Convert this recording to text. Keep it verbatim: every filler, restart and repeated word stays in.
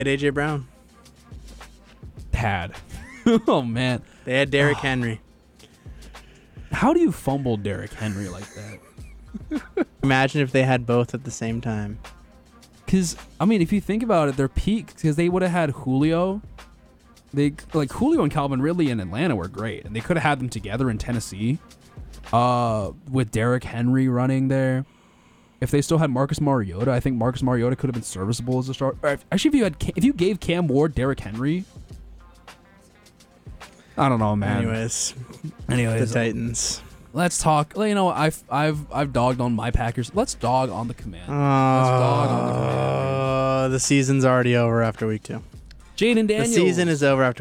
At A J Brown. Had. Oh, man. They had Derrick Henry. How do you fumble Derrick Henry like that? Imagine if they had both at the same time. Because, I mean, if you think about it, their peak, because they would have had Julio. They like Julio and Calvin Ridley in Atlanta were great, and they could have had them together in Tennessee uh, with Derrick Henry running there. If they still had Marcus Mariota, I think Marcus Mariota could have been serviceable as a start. Or if, actually, if you had if you gave Cam Ward Derrick Henry, I don't know, man. Anyways, Anyways, the Titans. Let's talk. You know, I've I've I've dogged on my Packers. Let's dog on the Commanders. Uh, Let's dog on the Commanders. the season's already over after week two. Jaden The Daniels. season is over after